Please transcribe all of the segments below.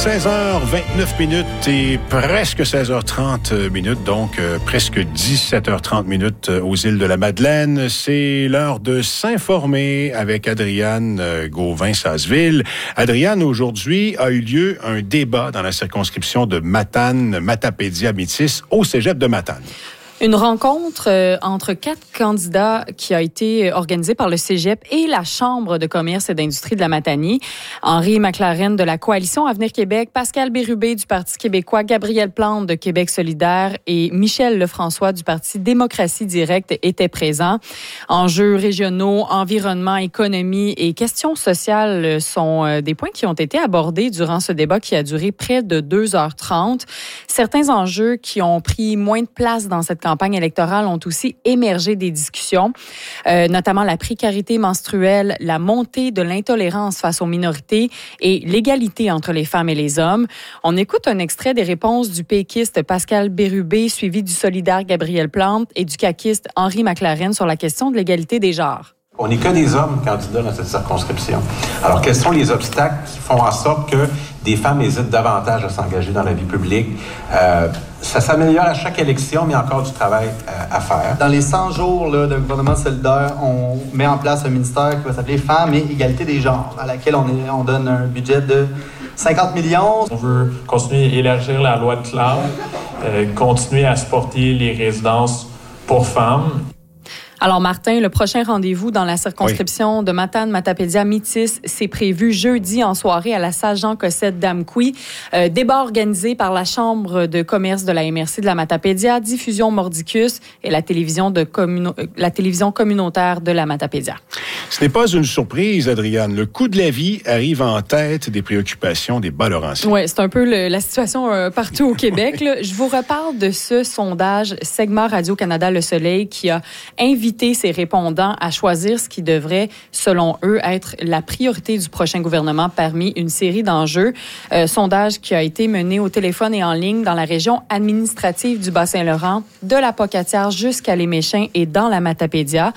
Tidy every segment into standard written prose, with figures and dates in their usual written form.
16h29 et presque 16h30 donc presque 17h30 aux îles de la Madeleine. C'est l'heure de s'informer avec Adriane Gauvin-Sasseville. Adriane, aujourd'hui a eu lieu un débat dans la circonscription de Matane-Matapédia-Métis au cégep de Matane. Une rencontre entre 4 candidats qui a été organisée par le Cégep et la Chambre de commerce et d'industrie de la Matanie. Henri McLaren de la Coalition Avenir Québec, Pascal Bérubé du Parti québécois, Gabriel Plante de Québec solidaire et Michel Lefrançois du Parti Démocratie directe étaient présents. Enjeux régionaux, environnement, économie et questions sociales sont des points qui ont été abordés durant ce débat qui a duré près de 2h30. Certains enjeux qui ont pris moins de place dans cette campagne électorale ont aussi émergé des discussions, notamment la précarité menstruelle, la montée de l'intolérance face aux minorités et l'égalité entre les femmes et les hommes. On écoute un extrait des réponses du péquiste Pascal Bérubé, suivi du solidaire Gabriel Plante et du caquiste Henri McLaren sur la question de l'égalité des genres. On n'est que des hommes candidats dans cette circonscription. Alors, quels sont les obstacles qui font en sorte que des femmes hésitent davantage à s'engager dans la vie publique? Ça s'améliore à chaque élection, mais encore du travail à faire. Dans les 100 jours là, d'un gouvernement solidaire, on met en place un ministère qui va s'appeler Femmes et égalité des genres, à laquelle on donne un budget de 50 millions. On veut continuer à élargir la loi de classe, continuer à supporter les résidences pour femmes. Alors, Martin, le prochain rendez-vous dans la circonscription de Matane-Matapédia-Métis, c'est prévu jeudi en soirée à la salle Jean Cossette d'Amqui. Débat organisé par la Chambre de commerce de la MRC de la Matapédia, Diffusion Mordicus et la télévision communautaire de la Matapédia. Ce n'est pas une surprise, Adriane. Le coût de la vie arrive en tête des préoccupations des Bas-Laurentiens. Oui, c'est un peu la situation partout au Québec. Là. Je vous reparle de ce sondage Segma Radio-Canada Le Soleil qui a invité ses répondants à choisir ce qui devrait, selon eux, être la priorité du prochain gouvernement parmi une série d'enjeux. Sondage qui a été mené au téléphone et en ligne dans la région administrative du Bas-Saint-Laurent, de la Pocatière jusqu'à l'Éméchin et dans la Matapédia.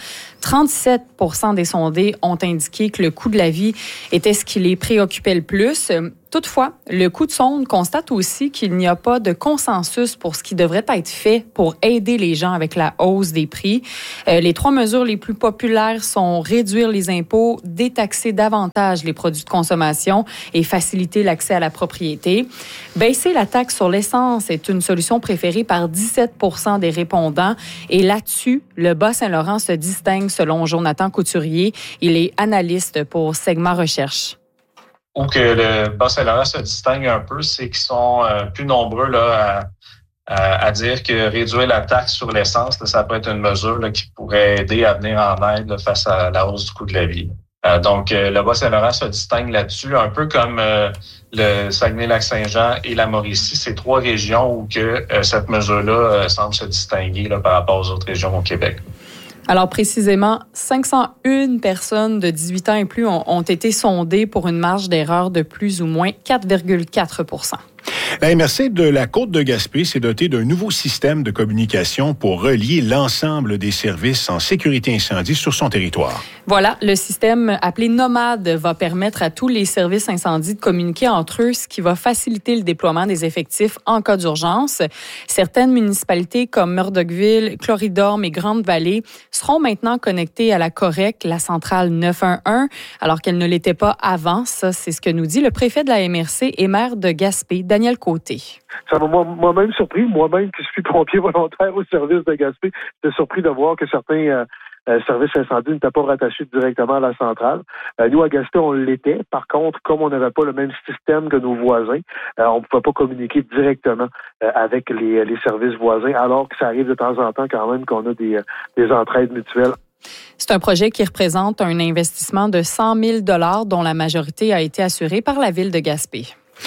37% des sondés ont indiqué que le coût de la vie était ce qui les préoccupait le plus. Toutefois, le coup de sonde constate aussi qu'il n'y a pas de consensus pour ce qui devrait être fait pour aider les gens avec la hausse des prix. Les 3 mesures les plus populaires sont réduire les impôts, détaxer davantage les produits de consommation et faciliter l'accès à la propriété. Baisser la taxe sur l'essence est une solution préférée par 17% des répondants. Et là-dessus, le Bas-Saint-Laurent se distingue selon Jonathan Couturier. Il est analyste pour Segma Recherche. Où que le Bas-Saint-Laurent se distingue un peu, c'est qu'ils sont plus nombreux là, à dire que réduire la taxe sur l'essence, là, ça peut être une mesure là, qui pourrait aider à venir en aide là, face à la hausse du coût de la vie. Donc, le Bas-Saint-Laurent se distingue là-dessus, un peu comme le Saguenay-Lac-Saint-Jean et la Mauricie. C'est 3 régions où que cette mesure-là semble se distinguer là, par rapport aux autres régions au Québec. Alors, précisément, 501 personnes de 18 ans et plus ont été sondées pour une marge d'erreur de plus ou moins 4,4%. La MRC de la Côte-de-Gaspé s'est dotée d'un nouveau système de communication pour relier l'ensemble des services en sécurité incendie sur son territoire. Voilà, le système appelé Nomade va permettre à tous les services incendie de communiquer entre eux, ce qui va faciliter le déploiement des effectifs en cas d'urgence. Certaines municipalités comme Murdochville, Cloridorme et Grande-Vallée seront maintenant connectées à la COREC, la centrale 911, alors qu'elle ne l'était pas avant. Ça, c'est ce que nous dit le préfet de la MRC et maire de Gaspé, Daniel Côté. Ça m'a moi-même surpris, moi-même qui suis pompier volontaire au service de Gaspé, j'étais surpris de voir que certains services incendie n'étaient pas rattachés directement à la centrale. Nous, à Gaspé, on l'était. Par contre, comme on n'avait pas le même système que nos voisins, on ne pouvait pas communiquer directement avec les services voisins, alors que ça arrive de temps en temps quand même qu'on a des entraides mutuelles. C'est un projet qui représente un investissement de 100 000 $ dont la majorité a été assurée par la ville de Gaspé.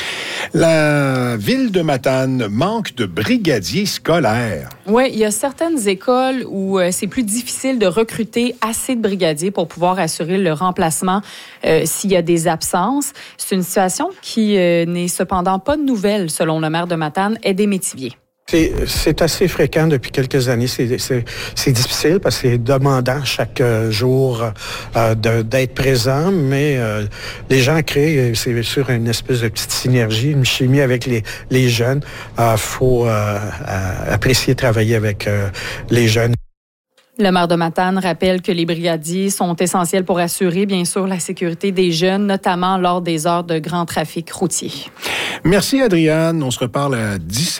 La ville de Matane manque de brigadiers scolaires. Oui, il y a certaines écoles où c'est plus difficile de recruter assez de brigadiers pour pouvoir assurer le remplacement s'il y a des absences. C'est une situation qui n'est cependant pas nouvelle, selon le maire de Matane, Aidé Métivier. C'est assez fréquent depuis quelques années. C'est difficile parce que c'est demandant chaque jour d'être présent, mais les gens créent, c'est sûr, une espèce de petite synergie, une chimie avec les jeunes. Faut apprécier travailler avec les jeunes. Le maire de Matane rappelle que les brigadiers sont essentiels pour assurer, bien sûr, la sécurité des jeunes, notamment lors des heures de grand trafic routier. Merci, Adriane. On se reparle à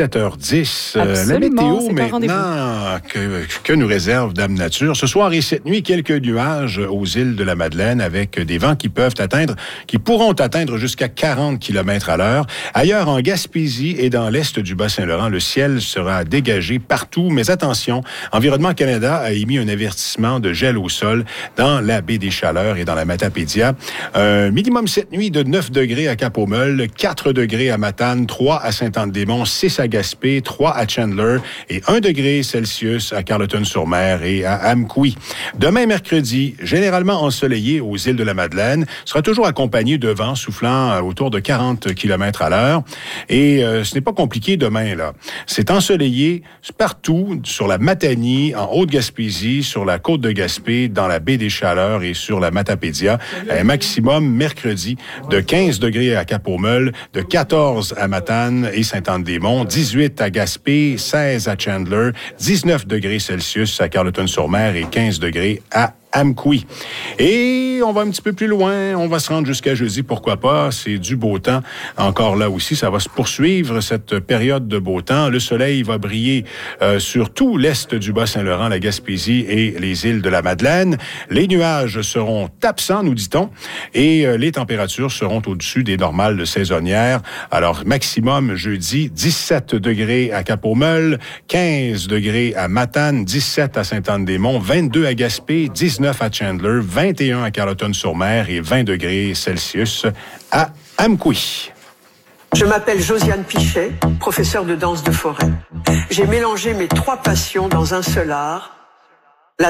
17h10. La météo, maintenant, que nous réserve Dame Nature. Ce soir et cette nuit, quelques nuages aux îles de la Madeleine avec des vents qui pourront atteindre jusqu'à 40 km/h. Ailleurs, en Gaspésie et dans l'est du Bas-Saint-Laurent, le ciel sera dégagé partout. Mais attention, Environnement Canada a émis un avertissement de gel au sol dans la baie des Chaleurs et dans la Matapédia. Minimum cette nuit de 9 degrés à Cap-aux-Meules, 4 degrés à Matane, 3 à Sainte-Anne-des-Monts, 6 à Gaspé, 3 à Chandler et 1 degré Celsius à Carleton-sur-Mer et à Amqui. Demain, mercredi, généralement ensoleillé aux îles de la Madeleine, sera toujours accompagné de vents soufflant autour de 40 km/h. Et ce n'est pas compliqué demain, là. C'est ensoleillé partout sur la Matanie, en Haute-Gaspésie, sur la côte de Gaspé, dans la baie des Chaleurs et sur la Matapédia. Un maximum mercredi de 15 degrés à Cap-aux-Meules, de 14 à Matane et Sainte-Anne-des-Monts, 18 à Gaspé, 16 à Chandler, 19 degrés Celsius à Carleton-sur-Mer et 15 degrés à Amqui. Et on va un petit peu plus loin, on va se rendre jusqu'à jeudi, pourquoi pas, c'est du beau temps. Encore là aussi, ça va se poursuivre, cette période de beau temps. Le soleil va briller sur tout l'est du Bas-Saint-Laurent, la Gaspésie et les îles de la Madeleine. Les nuages seront absents, nous dit-on, et les températures seront au-dessus des normales saisonnières. Alors, maximum jeudi, 17 degrés à Cap-aux-Meules, 15 degrés à Matane, 17 à Sainte-Anne-des-Monts, 22 à Gaspé, 19 à Chandler, 21 à Carleton-sur-Mer et 20 degrés Celsius à Amqui. Je m'appelle Josiane Pichet, professeure de danse de forêt. J'ai mélangé mes 3 passions dans un seul art,